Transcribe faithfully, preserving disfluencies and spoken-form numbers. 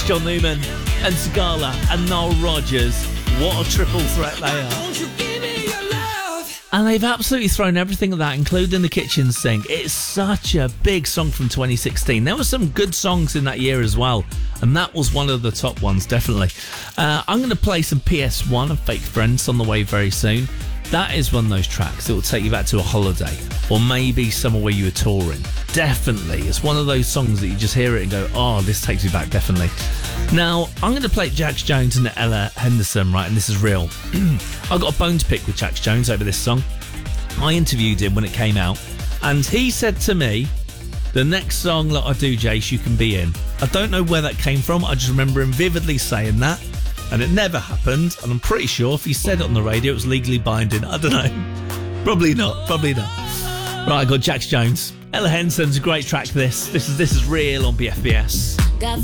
John Newman and Sigala and Noel Rodgers. What a triple threat they are. And they've absolutely thrown everything at that, including the kitchen sink. It's such a big song from twenty sixteen. There were some good songs in that year as well, and that was one of the top ones, definitely. Uh, I'm going to play some P S one and Fake Friends on the way very soon. That is one of those tracks that will take you back to a holiday, or maybe somewhere where you were touring. Definitely. It's one of those songs that you just hear it and go, oh, this takes me back, definitely. Now, I'm going to play Jax Jones and Ella Henderson, right, and this is real. I got a bone to pick with Jax Jones over this song. I interviewed him when it came out, and he said to me, the next song that I do, Jace, you can be in. I don't know where that came from. I just remember him vividly saying that. And it never happened, and I'm pretty sure if he said it on the radio, it was legally binding. I don't know. Probably not. Probably not. Right, I got Jax Jones. Ella Henson's a great track. This, this is this is real on B F B S. Got